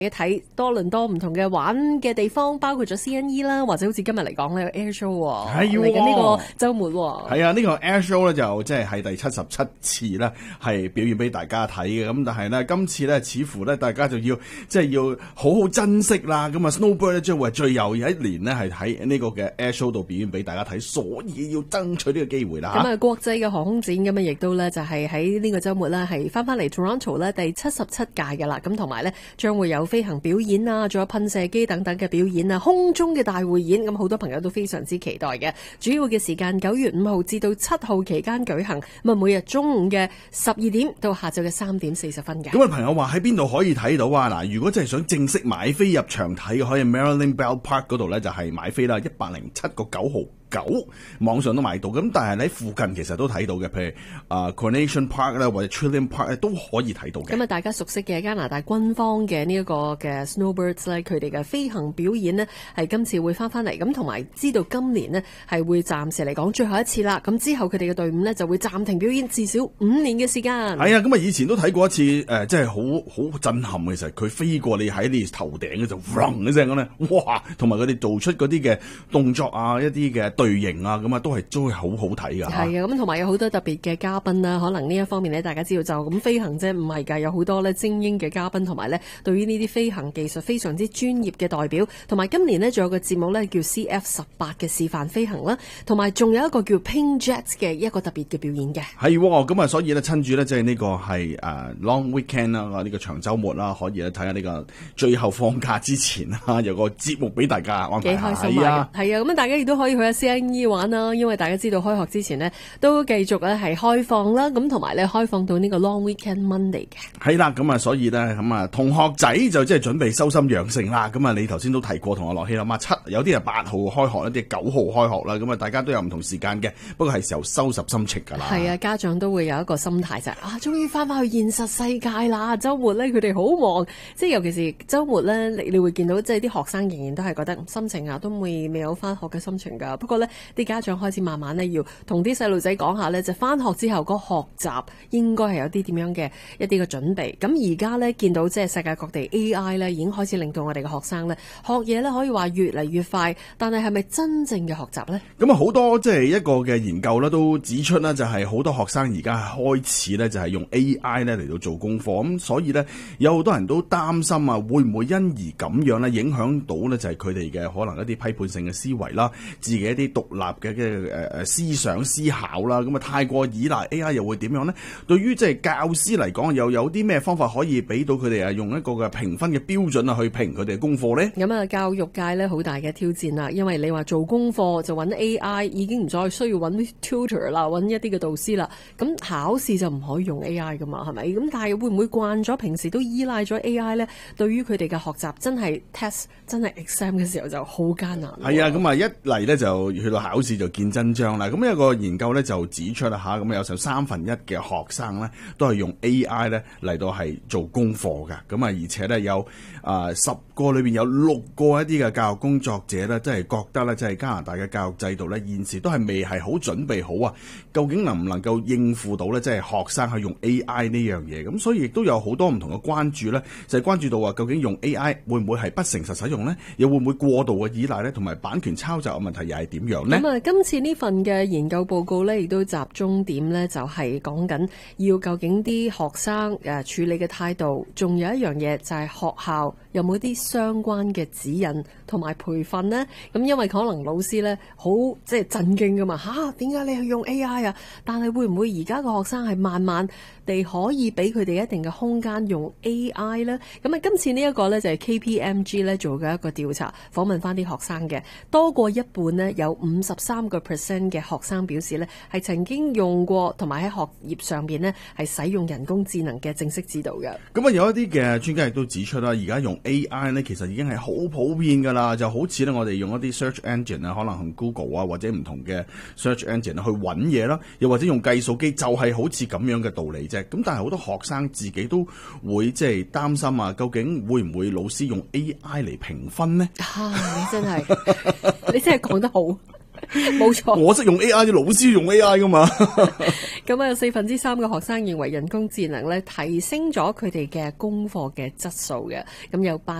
睇多倫多唔同嘅玩嘅地方，包括咗 CNE 啦，或者好似今日嚟講咧有 Air Show 喎，嚟緊呢個週末喎。 係啊，呢個 Air Show 咧就即係第77次啦，係表現俾大家睇嘅。咁但係咧今次咧似乎咧大家就要要好好珍惜啦。咁啊 Snowbird 咧將會係最後一年咧係喺呢個嘅 Air Show 度表現俾大家睇，所以要爭取呢個機會啦。 咁啊國際嘅航空展咁啊亦都咧就係喺呢個週末咧係翻嚟 Toronto 咧第77屆嘅啦。咁同埋咧將會有飛行表演啊，仲有噴射機等等嘅表演啊，空中嘅大匯演，咁好多朋友都非常之期待嘅。主要嘅時間9月5號至到7號期間舉行，咁啊每日中午嘅12點到下晝嘅3點40分嘅。 咁啊朋友話喺邊度可以睇到啊？嗱，如果真係想正式買飛入場睇嘅，可以 Marilyn Bell Park 嗰度咧就係買飛啦，107個9號9網上都買到，咁但係喺附近其實都睇到嘅，譬如Coronation Park 啦或者 Trillium Park 咧都可以睇到嘅。 咁啊，大家熟悉嘅加拿大軍方嘅呢一個嘅 Snowbirds 咧，佢哋嘅飛行表演呢係今次會翻嚟，咁同埋知道今年呢係會暫時嚟講最後一次啦。咁之後佢哋嘅隊伍呢就會暫停表演至少5年嘅時間。 係啊，咁啊以前都睇過一次，即係好震撼嘅，其實佢飛過你喺你頭頂嘅就嗡一聲咁咧，哇！同埋佢哋做出嗰啲嘅動作啊，一啲嘅隊形啊，咁啊都係好好睇㗎。 係啊，咁同埋有好多特別嘅嘉賓啦，可能呢一方面咧，大家知道就咁飛行啫，唔係㗎，有好多咧精英嘅嘉賓，同埋咧對於呢啲飛行技術非常之專業嘅代表，同埋今年呢，仲有個節目咧叫 CF18嘅示範飛行啦，同埋仲有一個叫 Pink Jets 嘅一個特別嘅表演嘅。 係喎，咁啊所以咧趁住咧即係呢個係Long Weekend 啦，呢個長週末啦，可以咧睇下呢個最後放假之前啊，有個節目俾大家安排。 幾開心啊！係啊，咁大家亦都可以去下 CNE 玩啦，因為大家知道開學之前呢都繼續咧係開放啦，咁同埋咧開放到呢個 Long Weekend Monday 嘅。 係啦，咁啊所以咧咁啊同學仔就即係準備修心養性啦。咁啊你頭先都提過同我樂希啦嘛，7有啲係8號開學，一啲係9號開學啦。咁啊大家都有唔同時間嘅，不過係時候收拾心情㗎啦。 係啊，家長都會有一個心態就係終於翻返去現實世界啦！週末咧佢哋好忙，即係尤其是週末咧，你會見到即係啲學生仍然都係覺得心情啊都未有翻學嘅心情㗎。不過咧啲家長開始慢慢咧要同啲細路仔講下咧，就翻學之後個學習應該係有啲點樣嘅一啲嘅準備。咁而家咧見到即係世界各地 AI 咧已經開始令到我哋嘅學生咧學嘢咧可以話越嚟越快，但係咪真正嘅學習咧？咁啊好多即係一個嘅研究咧都指出啦，就係好多學生而家係開始咧就係用 AI 咧嚟到做功課，咁所以咧有好多人都擔心啊，會唔會因而咁樣咧影響到咧就係佢哋嘅可能一啲批判性嘅思維啦，自己一啲獨立嘅思想思考啦，咁啊太過依賴 AI 又會點樣呢？對於即係教師嚟講，又有啲咩方法可以俾到佢哋用一個嘅評分嘅標準去評佢哋嘅功課呢？ 咁啊，教育界咧好大嘅挑戰啦，因為你話做功課就揾 AI，已經唔再需要揾 tutor 啦，揾一啲嘅導師啦。咁考試就唔可以用 AI 噶嘛，係咪？咁但係會唔會慣咗平時都依賴咗 AI 呢？對於佢哋嘅學習真係 test 真係 exam 嘅時候就好艱難。 係啊，咁啊一嚟呢就去到考試就見真章啦。咁有個研究呢就指出啦嚇，咁有成1/3嘅學生呢都係用 AI 呢嚟到係做功課㗎。咁啊而且呢有10個裏邊有6個一啲嘅教育工作者呢，真係覺得呢，即係加拿大嘅教育制度呢，現時都係未係好準備好啊。究竟能唔能夠應付到呢？即係學生去用 AI 呢樣嘢？咁所以亦都有好多唔同嘅關注呢，就係關注到話究竟用 AI 會唔會係不誠實使用呢？又會唔會過度嘅依賴呢？同埋版權抄襲嘅問題又係點樣呢？ 咁啊，今次呢份嘅研究報告呢，亦都集中點呢，就係講緊要究竟啲學生處理嘅態度，仲有一樣嘢就係學校有冇啲相關嘅指引同埋培訓呢？咁因為可能老師呢好即係震驚噶嘛嚇，點解你去用 AI 啊？但係會唔會而家個學生係慢慢地可以俾佢哋一定嘅空間用 AI 呢？咁啊，今次呢一個呢，就係 KPMG 呢做嘅一個調查，訪問翻啲學生嘅，多過一半呢，有53% 嘅學生表示呢係曾經用過同埋喺學業上邊呢係使用人工智能嘅正式指導嘅。 咁啊，有一啲嘅專家亦都指出啦，而家用 AI 呢其實已經係好普遍㗎啦，就好似呢我哋用一啲 search engine 啊，可能用 Google 啊或者唔同嘅 search engine 去揾嘢啦，又或者用計數機，就係好似咁樣嘅道理啫。咁但係好多學生自己都會即係擔心啊，究竟會唔會老師用 AI 嚟評分呢？ 你真係你真係講得好。 冇錯。 我識用 AI，啲老師用 AI 噶嘛。 咁啊，有3%嘅學生認為人工智能咧提升咗佢哋嘅功課嘅質素嘅，咁有